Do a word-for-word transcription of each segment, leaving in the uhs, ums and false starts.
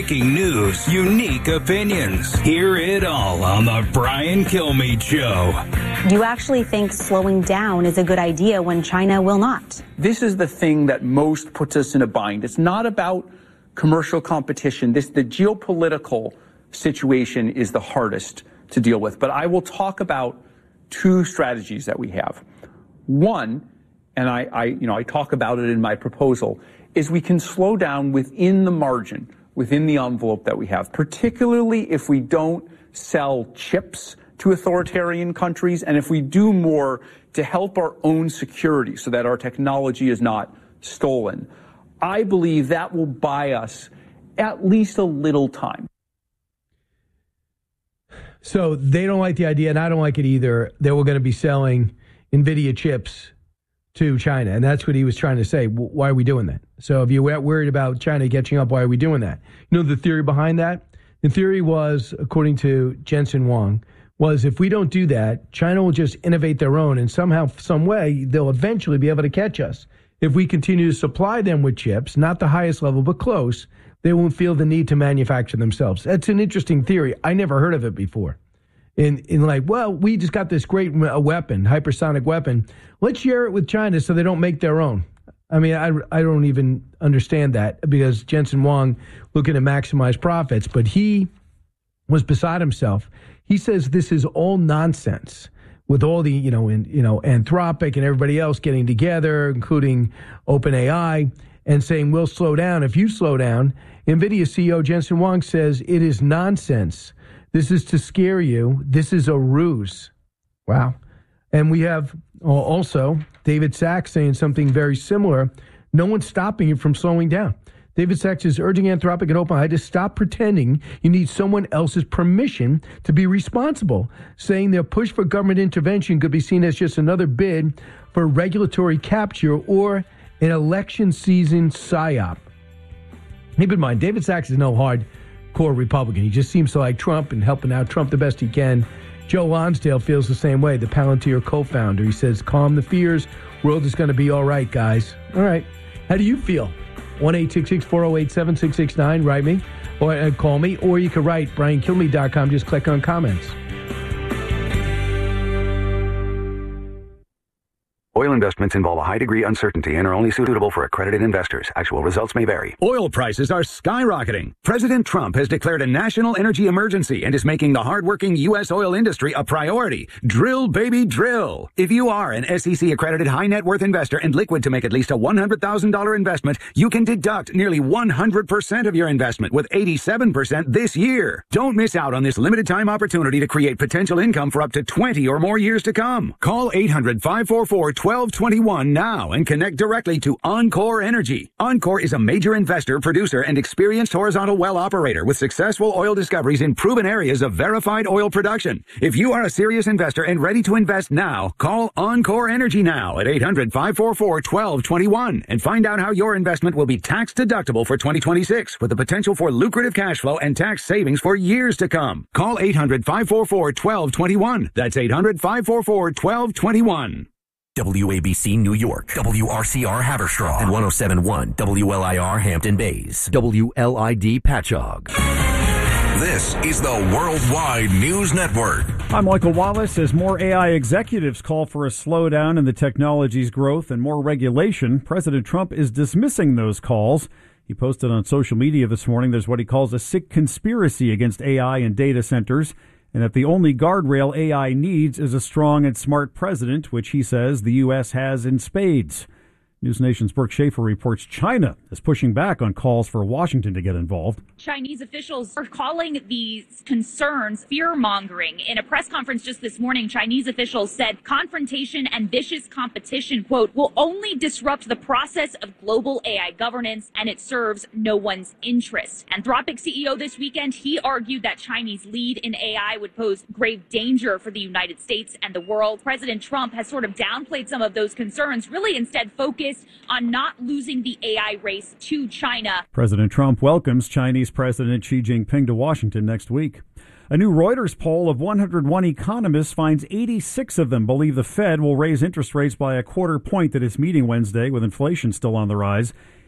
breaking news, unique opinions. Hear it all on the Brian Kilmeade Show. Do you actually think slowing down is a good idea when China will not? This is the thing that most puts us in a bind. It's not about commercial competition. This, the geopolitical situation is the hardest to deal with. But I will talk about two strategies that we have. One, and I, I, you know, I talk about it in my proposal, is we can slow down within the margin, within the envelope that we have, particularly if we don't sell chips to authoritarian countries and if we do more to help our own security so that our technology is not stolen. I believe that will buy us at least a little time. So they don't like the idea, and I don't like it either, that we're going to be selling NVIDIA chips to China. And that's what he was trying to say. Why are we doing that? So if you're worried about China catching up, why are we doing that? You know the theory behind that? The theory was, according to Jensen Huang, was if we don't do that, China will just innovate their own, and somehow, some way, they'll eventually be able to catch us. If we continue to supply them with chips, not the highest level, but close, they won't feel the need to manufacture themselves. That's an interesting theory. I never heard of it before. In, in like, well, we just got this great weapon, hypersonic weapon. Let's share it with China so they don't make their own. I mean, I, I don't even understand that because Jensen Huang looking to maximize profits, but he was beside himself. He says this is all nonsense with all the, you know, in, you know, Anthropic and everybody else getting together, including OpenAI, and saying we'll slow down. If you slow down, NVIDIA C E O Jensen Huang says it is nonsense. This is to scare you. This is a ruse. Wow. And we have also David Sachs saying something very similar. No one's stopping you from slowing down. David Sachs is urging Anthropic and OpenAI to stop pretending you need someone else's permission to be responsible, saying their push for government intervention could be seen as just another bid for regulatory capture or an election season psyop. Keep in mind, David Sachs is no hardcore Republican. He just seems to like Trump and helping out Trump the best he can. Joe Lonsdale feels the same way, the Palantir co-founder. He says, calm the fears. World is going to be all right, guys. All right. How do you feel? one eight six six, four oh eight, seven six six nine. Write me or uh, call me, or you can write brian kilmeade dot com. Just click on comments. Oil investments involve a high degree of uncertainty and are only suitable for accredited investors. Actual results may vary. Oil prices are skyrocketing. President Trump has declared a national energy emergency and is making the hardworking U S oil industry a priority. Drill, baby, drill. If you are an S E C accredited high net worth investor and liquid to make at least a one hundred thousand dollars investment, you can deduct nearly one hundred percent of your investment with eighty-seven percent this year. Don't miss out on this limited time opportunity to create potential income for up to twenty or more years to come. Call eight hundred, five four four, twelve twenty-one now and connect directly to Encore Energy. Encore is a major investor, producer, and experienced horizontal well operator with successful oil discoveries in proven areas of verified oil production. If you are a serious investor and ready to invest now, call Encore Energy now at eight hundred, five four four, twelve twenty-one and find out how your investment will be tax deductible for twenty twenty-six with the potential for lucrative cash flow and tax savings for years to come. Call eight hundred, five four four, twelve twenty-one. That's eight hundred, five four four, twelve twenty-one. W A B C New York, W R C R Haverstraw, and one oh seven point one W L I R Hampton Bays, W L I D Patchogue. This is the Worldwide News Network. I'm Michael Wallace. As more A I executives call for a slowdown in the technology's growth and more regulation, President Trump is dismissing those calls. He posted on social media this morning there's what he calls a sick conspiracy against A I and data centers, and that the only guardrail A I needs is a strong and smart president, which he says the U S has in spades. News Nation's Brooke Schaefer reports China is pushing back on calls for Washington to get involved. Chinese officials are calling these concerns fear-mongering. In a press conference just this morning, Chinese officials said confrontation and vicious competition, quote, will only disrupt the process of global A I governance, and it serves no one's interest. Anthropic C E O this weekend, he argued that Chinese lead in A I would pose grave danger for the United States and the world. President Trump has sort of downplayed some of those concerns, really instead focused on not losing the A I race to China. President Trump welcomes Chinese President Xi Jinping to Washington next week. A new Reuters poll of one hundred one economists finds eighty-six of them believe the Fed will raise interest rates by a quarter point at its meeting Wednesday, with inflation still on the rise.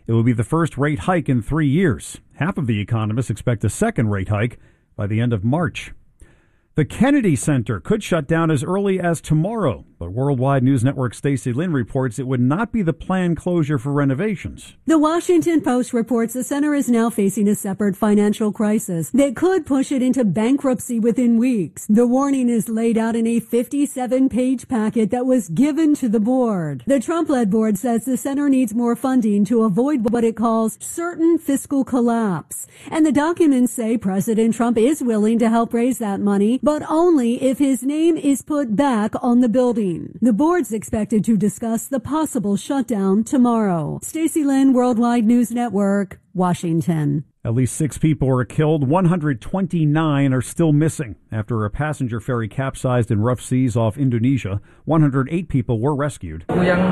It will be the first rate hike in three years. Half of the economists expect a second rate hike by the end of March. The Kennedy Center could shut down as early as tomorrow, but Worldwide News Network Stacey Lynn reports it would not be the planned closure for renovations. The Washington Post reports the center is now facing a separate financial crisis that could push it into bankruptcy within weeks. The warning is laid out in a fifty-seven page packet that was given to the board. The Trump-led board says the center needs more funding to avoid what it calls certain fiscal collapse. And the documents say President Trump is willing to help raise that money, but only if his name is put back on the building. The board's expected to discuss the possible shutdown tomorrow. Stacey Lynn, Worldwide News Network, Washington. At least six people were killed. one hundred twenty-nine are still missing after a passenger ferry capsized in rough seas off Indonesia. one hundred eight people were rescued.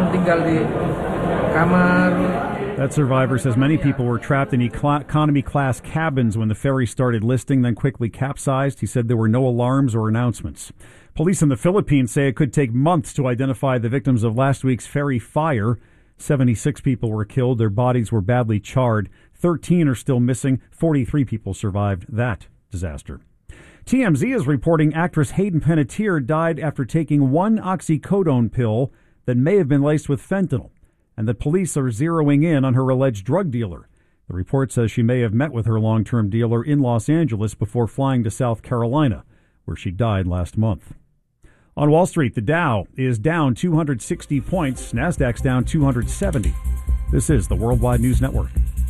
That survivor says many people were trapped in economy class cabins when the ferry started listing, then quickly capsized. He said there were no alarms or announcements. Police in the Philippines say it could take months to identify the victims of last week's ferry fire. seventy-six people were killed. Their bodies were badly charred. thirteen are still missing. forty-three people survived that disaster. T M Z is reporting actress Hayden Panettiere died after taking one oxycodone pill that may have been laced with fentanyl, and that police are zeroing in on her alleged drug dealer. The report says she may have met with her long-term dealer in Los Angeles before flying to South Carolina, where she died last month. On Wall Street, the Dow is down two hundred sixty points. Nasdaq's down two hundred seventy. This is the Worldwide News Network.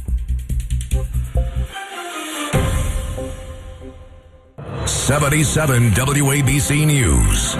seventy-seven W A B C News.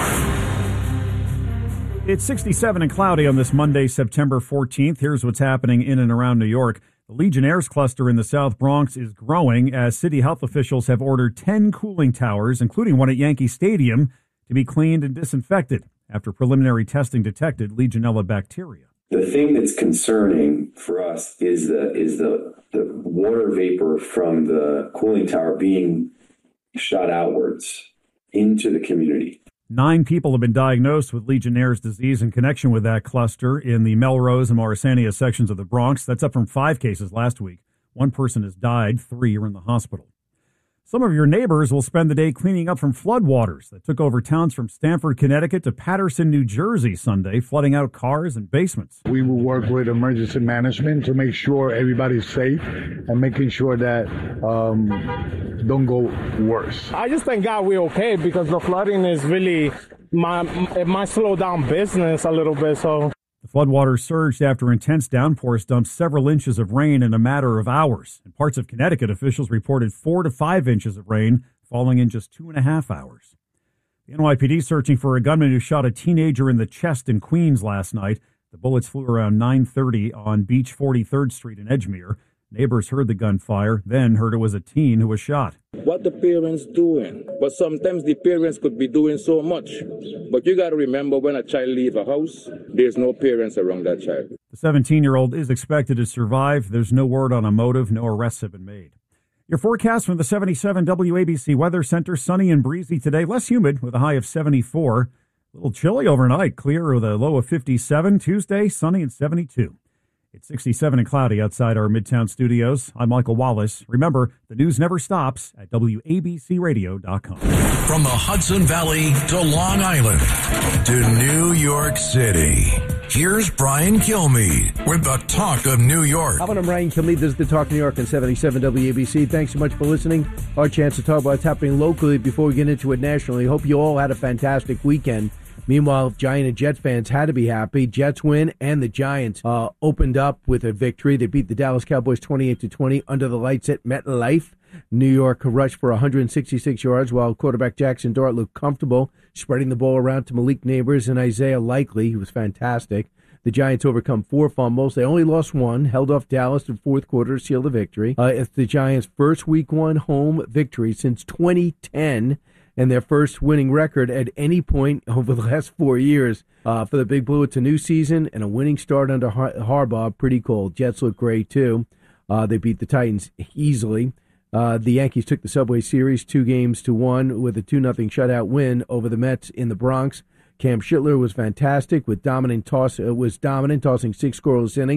It's sixty-seven and cloudy on this Monday, September fourteenth. Here's what's happening in and around New York. The Legionnaires cluster in the South Bronx is growing as city health officials have ordered ten cooling towers, including one at Yankee Stadium, to be cleaned and disinfected after preliminary testing detected Legionella bacteria. The thing that's concerning for us is the is the, the water vapor from the cooling tower being shot outwards into the community. Nine people have been diagnosed with Legionnaire's disease in connection with that cluster in the Melrose and Morrisania sections of the Bronx. That's up from five cases last week. One person has died. Three are in the hospital. Some of your neighbors will spend the day cleaning up from floodwaters that took over towns from Stamford, Connecticut to Paterson, New Jersey Sunday, flooding out cars and basements. We will work with emergency management to make sure everybody's safe and making sure that um, don't go worse. I just thank God we're okay because the flooding is really, my, it might slow down business a little bit, so. The floodwaters surged after intense downpours dumped several inches of rain in a matter of hours. In parts of Connecticut, officials reported four to five inches of rain falling in just two and a half hours. The N Y P D searching for a gunman who shot a teenager in the chest in Queens last night. The bullets flew around nine thirty on Beach forty-third Street in Edgemere. Neighbors heard the gunfire, then heard it was a teen who was shot. What the parents doing? But sometimes the parents could be doing so much. But you got to remember, when a child leaves a house, there's no parents around that child. The seventeen-year-old is expected to survive. There's no word on a motive. No arrests have been made. Your forecast from the seventy-seven W A B C Weather Center. Sunny and breezy today. Less humid with a high of seventy-four. A little chilly overnight. Clear with a low of fifty-seven. Tuesday, sunny and seventy-two. It's sixty-seven and cloudy outside our Midtown studios. I'm Michael Wallace. Remember, the news never stops at W A B C radio dot com. From the Hudson Valley to Long Island to New York City, here's Brian Kilmeade with the Talk of New York. How about I'm Brian Kilmeade? This is the Talk of New York on seventy-seven W A B C. Thanks so much for listening. Our chance to talk about what's happening locally before we get into it nationally. Hope you all had a fantastic weekend. Meanwhile, Giant and Jets fans had to be happy. Jets win, and the Giants uh, opened up with a victory. They beat the Dallas Cowboys twenty-eight to twenty under the lights at MetLife. New York rushed for one hundred sixty-six yards, while quarterback Jackson Dart looked comfortable, spreading the ball around to Malik Neighbors and Isaiah Likely. He was fantastic. The Giants overcome four fumbles. They only lost one, held off Dallas in fourth quarter to seal the victory. Uh, it's the Giants' first week one home victory since twenty ten. And their first winning record at any point over the last four years. Uh, for the Big Blue, it's a new season and a winning start under Har- Harbaugh. Pretty cool. Jets look great, too. Uh, they beat the Titans easily. Uh, the Yankees took the Subway Series two games to one with a two nothing shutout win over the Mets in the Bronx. Cam Schittler was fantastic with dominant toss. Uh, was dominant, tossing six scoreless innings.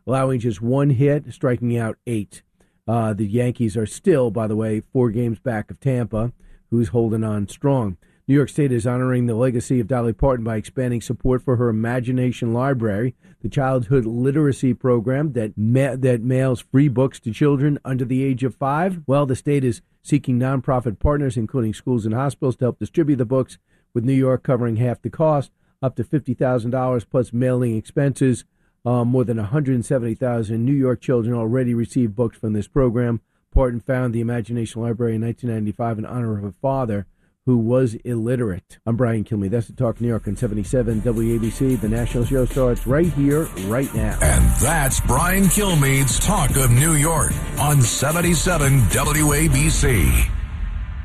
allowing just one hit, striking out eight. Uh, the Yankees are still, by the way, four games back of Tampa, who's holding on strong. New York State is honoring the legacy of Dolly Parton by expanding support for her Imagination Library, the childhood literacy program that ma- that mails free books to children under the age of five. Well, the state is seeking nonprofit partners, including schools and hospitals, to help distribute the books, with New York covering half the cost, up to fifty thousand dollars plus mailing expenses. Uh, more than one hundred seventy thousand New York children already receive books from this program. Parton founded the Imagination Library in nineteen ninety-five in honor of her father, who was illiterate. I'm Brian Kilmeade. That's the Talk New York on seventy-seven W A B C. The national show starts right here, right now. And that's Brian Kilmeade's Talk of New York on seventy-seven W A B C.